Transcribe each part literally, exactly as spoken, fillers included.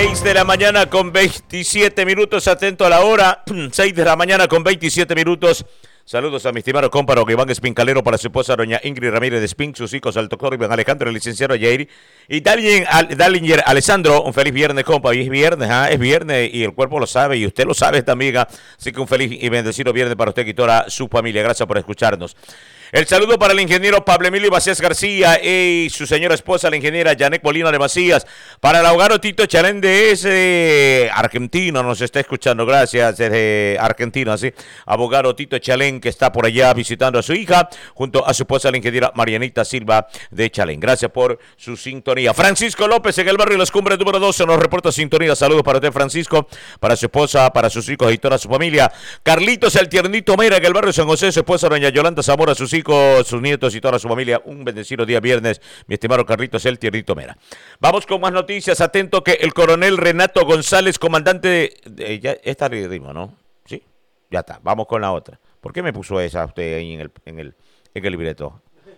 seis de la mañana con veintisiete minutos, atento a la hora, seis de la mañana con veintisiete minutos. Saludos a mi estimado cómparo Iván Espincalero, para su esposa doña Ingrid Ramírez de Espín, sus hijos al doctor Iván Alejandro, el licenciado Jair y Dalinger Alessandro. Un feliz viernes, compa. Hoy es viernes, ¿eh? es viernes y el cuerpo lo sabe y usted lo sabe también. ¿eh? Así que un feliz y bendecido viernes para usted y toda su familia. Gracias por escucharnos. El saludo para el ingeniero Pablo Emilio Macías García y su señora esposa, la ingeniera Janet Molina de Macías. Para el abogado Tito Chalén de ese argentino, nos está escuchando, gracias, desde Argentina, sí. Abogado Tito Chalén, que está por allá visitando a su hija, junto a su esposa, la ingeniera Marianita Silva de Chalén. Gracias por su sintonía. Francisco López, en el barrio Las Cumbres número doce, nos reporta sintonía. Saludos para usted, Francisco, para su esposa, para sus hijos y toda su familia. Carlitos, el tiernito Mera, en el barrio San José, su esposa, doña Yolanda Zamora, sus hijos, sus nietos y toda su familia. Un bendecido día viernes, mi estimado Carlitos, el tiernito Mera. Vamos con más noticias. Atento que el coronel Renato González, comandante de... de ya, esta le dimos, ¿no? Sí, ya está. Vamos con la otra. ¿Por qué me puso esa usted ahí en el, en el, en el libreto?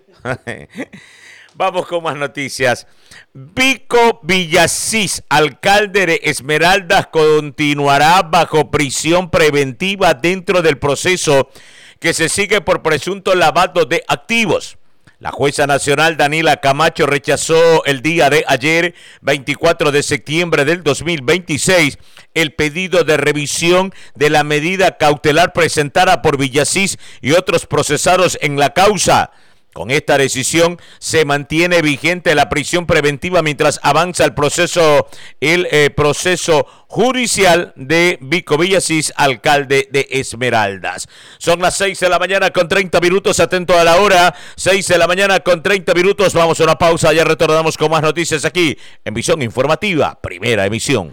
Vamos con más noticias. Vico Villasís, alcalde de Esmeraldas, continuará bajo prisión preventiva dentro del proceso que se sigue por presunto lavado de activos. La jueza nacional Daniela Camacho rechazó el día de ayer, veinticuatro de septiembre del dos mil veintiséis, el pedido de revisión de la medida cautelar presentada por Villasís y otros procesados en la causa. Con esta decisión se mantiene vigente la prisión preventiva mientras avanza el proceso, el eh, proceso judicial de Vico Villasís, alcalde de Esmeraldas. Son las seis de la mañana con treinta minutos, atento a la hora, seis de la mañana con treinta minutos. Vamos a una pausa, ya retornamos con más noticias aquí en Visión Informativa, primera emisión.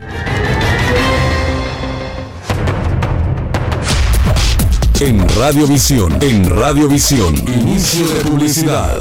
En Radiovisión, en Radiovisión, inicio de publicidad.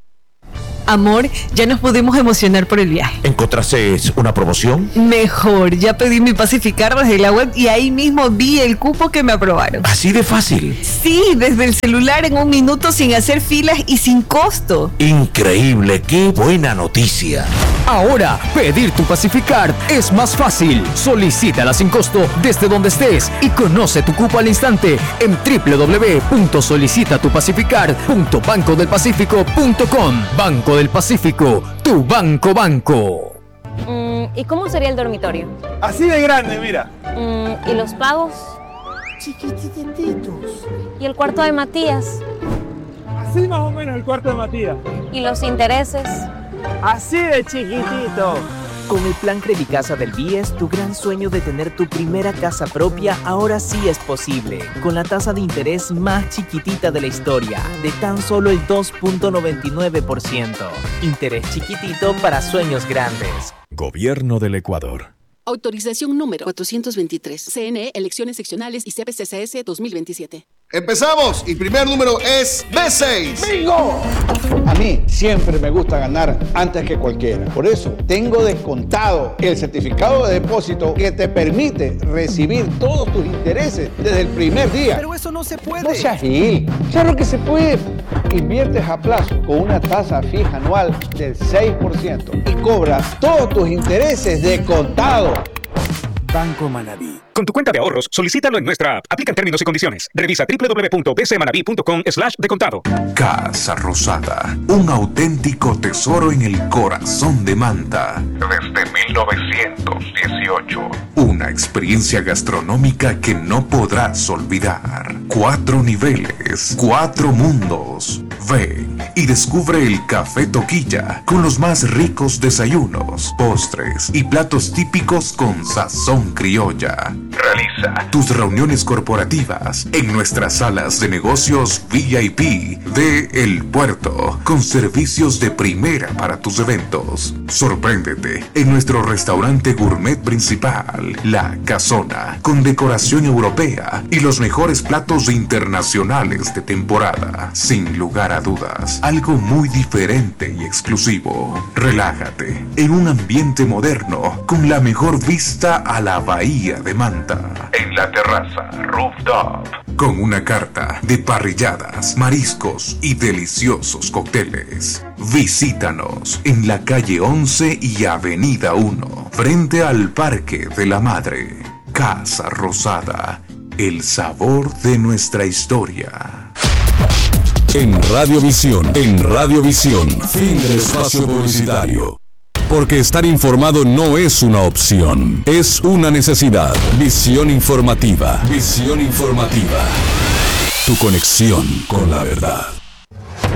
Amor, ya nos pudimos emocionar por el viaje. ¿Encontraste una promoción? Mejor, ya pedí mi Pacificar desde la web y ahí mismo vi el cupo que me aprobaron. ¿Así de fácil? Sí, desde el celular en un minuto sin hacer filas y sin costo. Increíble, qué buena noticia. Ahora, pedir tu Pacificar es más fácil. Solicítala sin costo desde donde estés y conoce tu cupo al instante en doble u doble u doble u punto solicita tu pacificar punto banco del pacífico punto com. Banco del Pacífico, tu banco banco. Mm, ¿Y cómo sería el dormitorio? Así de grande, mira. Mm, ¿Y los pagos? Chiquitititos. ¿Y el cuarto de Matías? Así más o menos el cuarto de Matías. ¿Y los intereses? Así de chiquitito. Con el plan Credicasa del B I E S, tu gran sueño de tener tu primera casa propia ahora sí es posible. Con la tasa de interés más chiquitita de la historia, de tan solo el dos punto noventa y nueve por ciento. Interés chiquitito para sueños grandes. Gobierno del Ecuador. Autorización número cuatrocientos veintitrés. C N E, Elecciones Seccionales y C P C C S dos mil veintisiete. Empezamos y primer número es B seis. ¡Bingo! A mí siempre me gusta ganar antes que cualquiera. Por eso tengo descontado el certificado de depósito que te permite recibir todos tus intereses desde el primer día. Pero eso no se puede. No seas gil. Claro que se puede. Inviertes a plazo con una tasa fija anual del seis por ciento y cobras todos tus intereses de contado. Banco Manaví. Con tu cuenta de ahorros, solicítalo en nuestra app. Aplican términos y condiciones. Revisa doble u doble u doble u punto b c manaví punto com slash de contado. Casa Rosada, un auténtico tesoro en el corazón de Manta. Desde mil novecientos dieciocho. Una experiencia gastronómica que no podrás olvidar. Cuatro niveles, cuatro mundos. Ven y descubre el Café Toquilla con los más ricos desayunos, postres y platos típicos con sazón criolla. Realiza tus reuniones corporativas en nuestras salas de negocios V I P de El Puerto, con servicios de primera para tus eventos. Sorpréndete en nuestro restaurante gourmet principal, La Casona, con decoración europea y los mejores platos internacionales de temporada. Sin lugar a dudas, algo muy diferente y exclusivo. Relájate en un ambiente moderno con la mejor vista a la bahía de Manta. En la terraza Rooftop, con una carta de parrilladas, mariscos y deliciosos cócteles. Visítanos en la calle once y avenida uno, frente al Parque de la Madre. Casa Rosada, el sabor de nuestra historia. En Radiovisión, en Radiovisión, fin del espacio publicitario. Porque estar informado no es una opción, es una necesidad. Visión informativa, visión informativa. Tu conexión con la verdad.